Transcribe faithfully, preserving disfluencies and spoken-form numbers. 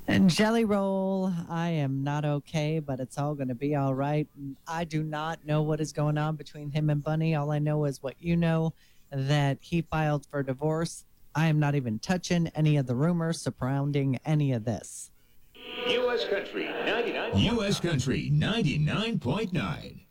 And Jelly Roll, I am not okay, but it's all going to be all right. I do not know what is going on between him and Bunny. All I know is what you know, that he filed for divorce. I am not even touching any of the rumors surrounding any of this. U S Country ninety-nine. U S Country ninety-nine point nine.